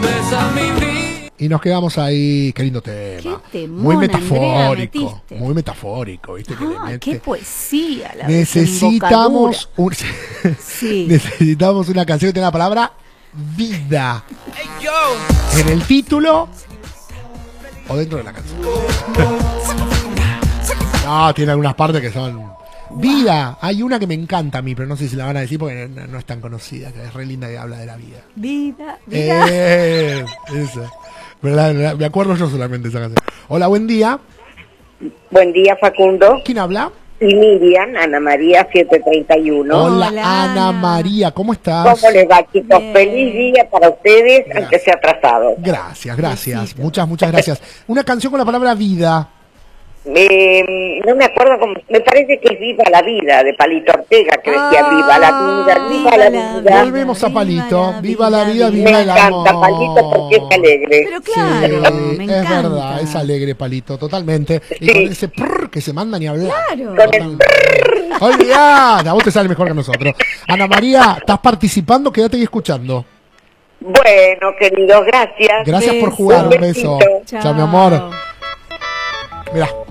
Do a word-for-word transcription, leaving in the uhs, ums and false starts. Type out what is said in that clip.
Y nos quedamos ahí, qué lindo tema. Qué temón, muy metafórico, Andrea, muy metafórico, ¿viste? Ah, que le mete. qué poesía la Necesitamos un, sí. necesitamos una canción que tenga la palabra vida en el título o dentro de la canción. No, tiene algunas partes que son vida. Hay una que me encanta a mí, pero no sé si la van a decir porque no, no es tan conocida, que es re linda, que habla de la vida. Vida, vida. Eh, esa. Pero la, la, me acuerdo yo solamente de esa canción. Hola, buen día. Buen día, Facundo. ¿Quién habla? Y Miriam, Ana María siete treinta y uno. Hola, Hola, Ana Ana. María, ¿cómo estás? ¿Cómo les va, chicos? Bien. Feliz día para ustedes, Gracias. aunque sea atrasado. Gracias, gracias. Besito. Muchas, muchas gracias. Una canción con la palabra vida. Eh, no me acuerdo cómo, me parece que es Viva la Vida, de Palito Ortega, que decía Ah, Viva la vida, viva, viva la la vida. Volvemos a viva Palito. la Viva la vida, vida, viva viva Me el encanta amor. Palito porque es alegre. Pero claro, Sí, me es encanta. verdad, es alegre Palito, totalmente. Y Sí. con ese prrr que se manda ni hablar. Claro. Con el Olvidate, a vos te sale mejor que a nosotros. Ana María, ¿estás participando? Quédate ahí escuchando. Bueno, queridos, gracias. Gracias por Beso. jugar, un Un beso. besito. Chao, mi amor. Mirá.